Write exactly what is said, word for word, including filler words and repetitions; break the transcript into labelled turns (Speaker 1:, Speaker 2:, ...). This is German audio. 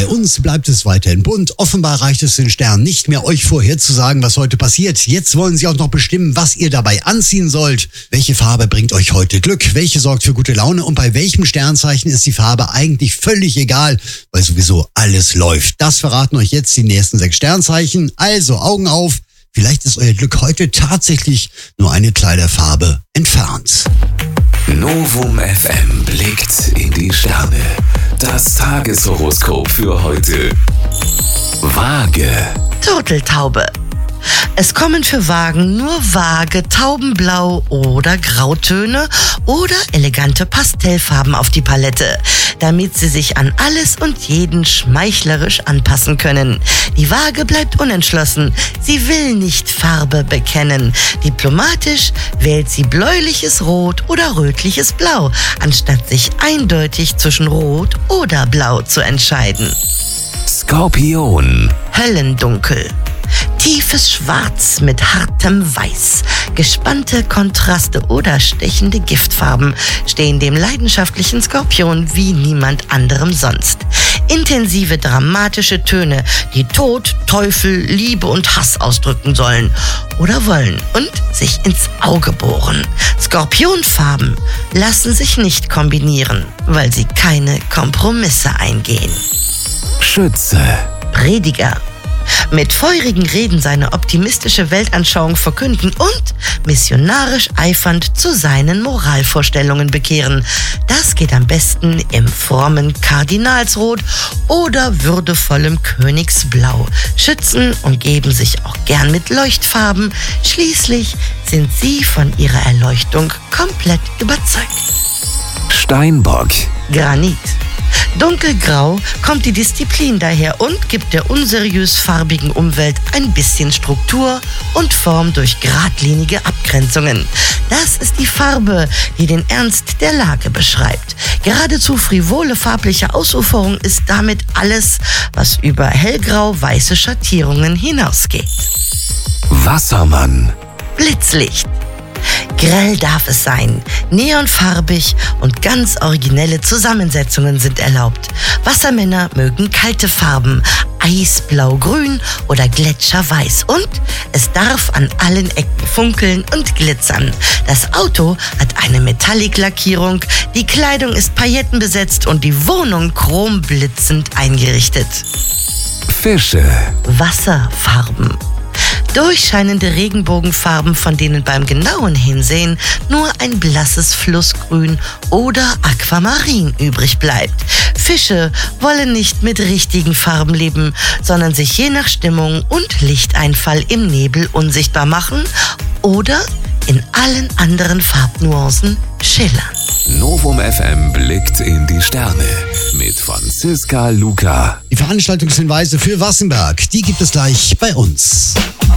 Speaker 1: Bei uns bleibt es weiterhin bunt. Offenbar reicht es den Sternen nicht mehr, euch vorherzusagen, was heute passiert. Jetzt wollen sie auch noch bestimmen, was ihr dabei anziehen sollt. Welche Farbe bringt euch heute Glück? Welche sorgt für gute Laune? Und bei welchem Sternzeichen ist die Farbe eigentlich völlig egal, weil sowieso alles läuft? Das verraten euch jetzt die nächsten sechs Sternzeichen. Also Augen auf. Vielleicht ist euer Glück heute tatsächlich nur eine Kleiderfarbe entfernt.
Speaker 2: Novum F M blickt in die Sterne. Das Tageshoroskop für heute. Waage.
Speaker 3: Turteltaube. Es kommen für Wagen nur vage Taubenblau oder Grautöne oder elegante Pastellfarben auf die Palette, damit sie sich an alles und jeden schmeichlerisch anpassen können. Die Waage bleibt unentschlossen. Sie will nicht Farbe bekennen. Diplomatisch wählt sie bläuliches Rot oder rötliches Blau, anstatt sich eindeutig zwischen Rot oder Blau zu entscheiden.
Speaker 2: Skorpion.
Speaker 3: Höllendunkel. Tiefes Schwarz mit hartem Weiß, gespannte Kontraste oder stechende Giftfarben stehen dem leidenschaftlichen Skorpion wie niemand anderem sonst. Intensive, dramatische Töne, die Tod, Teufel, Liebe und Hass ausdrücken sollen oder wollen und sich ins Auge bohren. Skorpionfarben lassen sich nicht kombinieren, weil sie keine Kompromisse eingehen.
Speaker 2: Schütze.
Speaker 3: Prediger. Mit feurigen Reden seine optimistische Weltanschauung verkünden und missionarisch eifernd zu seinen Moralvorstellungen bekehren. Das geht am besten im frommen Kardinalsrot oder würdevollem Königsblau. Schützen umgeben sich auch gern mit Leuchtfarben. Schließlich sind sie von ihrer Erleuchtung komplett überzeugt.
Speaker 2: Steinbock.
Speaker 3: Granit. Dunkelgrau kommt die Disziplin daher und gibt der unseriös farbigen Umwelt ein bisschen Struktur und Form durch geradlinige Abgrenzungen. Das ist die Farbe, die den Ernst der Lage beschreibt. Geradezu frivole farbliche Ausuferung ist damit alles, was über hellgrau-weiße Schattierungen hinausgeht.
Speaker 2: Wassermann.
Speaker 3: Blitzlicht. Grell darf es sein, neonfarbig und ganz originelle Zusammensetzungen sind erlaubt. Wassermänner mögen kalte Farben, eisblau-grün oder gletscherweiß und es darf an allen Ecken funkeln und glitzern. Das Auto hat eine Metallic-Lackierung, die Kleidung ist paillettenbesetzt und die Wohnung chromblitzend eingerichtet.
Speaker 2: Fische.
Speaker 3: Wasserfarben. Durchscheinende Regenbogenfarben, von denen beim genauen Hinsehen nur ein blasses Flussgrün oder Aquamarin übrig bleibt. Fische wollen nicht mit richtigen Farben leben, sondern sich je nach Stimmung und Lichteinfall im Nebel unsichtbar machen oder in allen anderen Farbnuancen schillern.
Speaker 2: Novum F M blickt in die Sterne mit Franziska Luca.
Speaker 1: Die Veranstaltungshinweise für Wassenberg, die gibt es gleich bei uns.